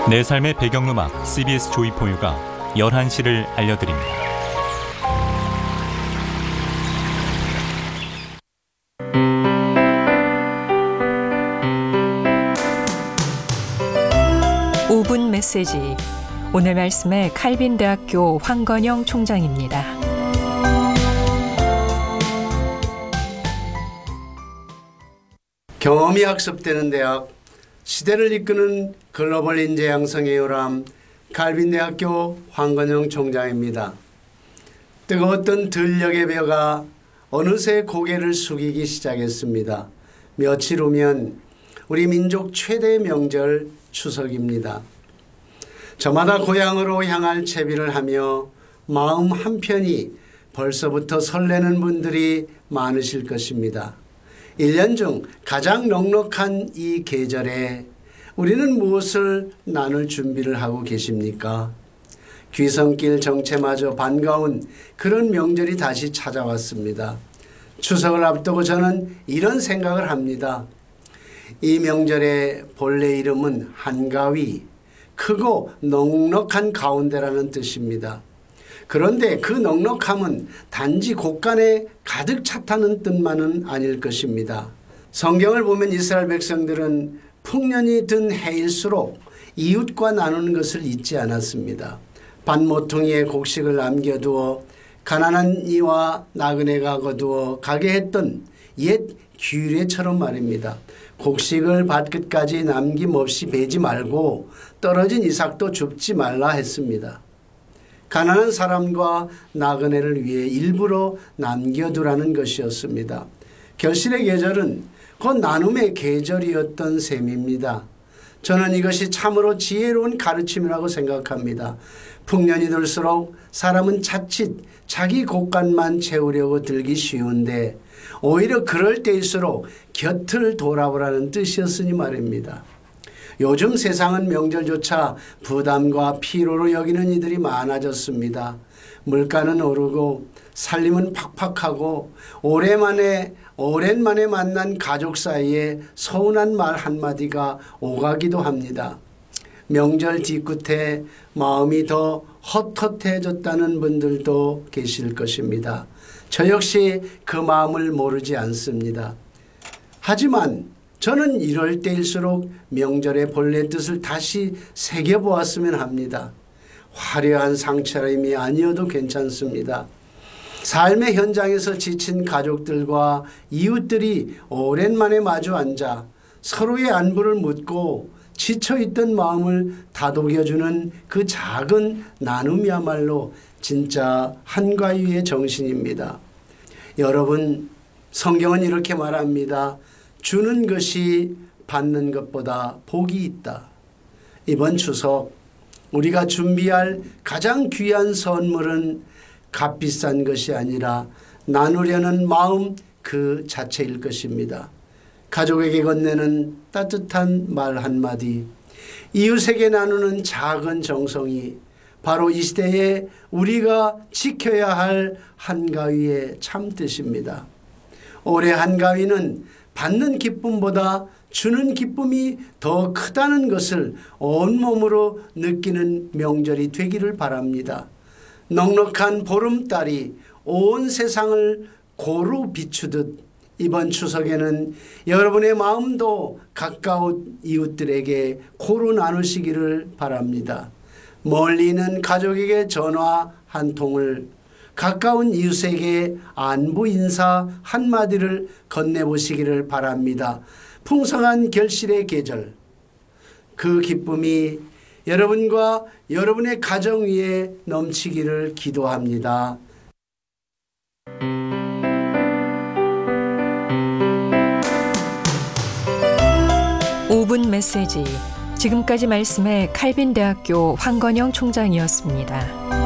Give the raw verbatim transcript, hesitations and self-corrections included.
내 삶의 배경음악 씨비에스 조이포유가 열한 시를 알려드립니다. 오 분 메시지. 오늘 말씀의 칼빈대학교 황건영 총장입니다. 경험이 학습되는 대학, 시대를 이끄는 글로벌 인재 양성의 요람, 칼빈대학교 황건영 총장입니다. 뜨거웠던 들녘의 벼가 어느새 고개를 숙이기 시작했습니다. 며칠 후면 우리 민족 최대 명절 추석입니다. 저마다 고향으로 향할 채비를 하며 마음 한편이 벌써부터 설레는 분들이 많으실 것입니다. 일 년 중 가장 넉넉한 이 계절에 우리는 무엇을 나눌 준비를 하고 계십니까? 귀성길 정체마저 반가운 그런 명절이 다시 찾아왔습니다. 추석을 앞두고 저는 이런 생각을 합니다. 이 명절의 본래 이름은 한가위, 크고 넉넉한 가운데라는 뜻입니다. 그런데 그 넉넉함은 단지 곳간에 가득 찼다는 뜻만은 아닐 것입니다. 성경을 보면 이스라엘 백성들은 풍년이 든 해일수록 이웃과 나누는 것을 잊지 않았습니다. 밭모퉁이에 곡식을 남겨두어 가난한 이와 나그네가 거두어 가게 했던 옛 규례처럼 말입니다. 곡식을 밭끝까지 남김없이 베지 말고 떨어진 이삭도 줍지 말라 했습니다. 가난한 사람과 나그네를 위해 일부러 남겨두라는 것이었습니다. 결실의 계절은 곧 나눔의 계절이었던 셈입니다. 저는 이것이 참으로 지혜로운 가르침이라고 생각합니다. 풍년이 들수록 사람은 자칫 자기 곳간만 채우려고 들기 쉬운데 오히려 그럴 때일수록 곁을 돌아보라는 뜻이었으니 말입니다. 요즘 세상은 명절조차 부담과 피로로 여기는 이들이 많아졌습니다. 물가는 오르고 살림은 팍팍하고 오랜만에 오랜만에 만난 가족 사이에 서운한 말 한마디가 오가기도 합니다. 명절 뒤끝에 마음이 더 헛헛해졌다는 분들도 계실 것입니다. 저 역시 그 마음을 모르지 않습니다. 하지만 저는 이럴 때일수록 명절의 본래 뜻을 다시 새겨보았으면 합니다. 화려한 상차림이 아니어도 괜찮습니다. 삶의 현장에서 지친 가족들과 이웃들이 오랜만에 마주 앉아 서로의 안부를 묻고 지쳐있던 마음을 다독여주는 그 작은 나눔이야말로 진짜 한가위의 정신입니다. 여러분, 성경은 이렇게 말합니다. 주는 것이 받는 것보다 복이 있다. 이번 추석 우리가 준비할 가장 귀한 선물은 값비싼 것이 아니라 나누려는 마음 그 자체일 것입니다. 가족에게 건네는 따뜻한 말 한마디, 이웃에게 나누는 작은 정성이 바로 이 시대에 우리가 지켜야 할 한가위의 참뜻입니다. 올해 한가위는 받는 기쁨보다 주는 기쁨이 더 크다는 것을 온몸으로 느끼는 명절이 되기를 바랍니다. 넉넉한 보름달이 온 세상을 고루 비추듯 이번 추석에는 여러분의 마음도 가까운 이웃들에게 고루 나누시기를 바랍니다. 멀리 있는 가족에게 전화 한 통을, 가까운 이웃에게 안부 인사 한마디를 건네보시기를 바랍니다. 풍성한 결실의 계절, 그 기쁨이 여러분과 여러분의 가정 위에 넘치기를 기도합니다. 오 분 메시지. 지금까지 말씀의 칼빈대학교 황건영 총장이었습니다.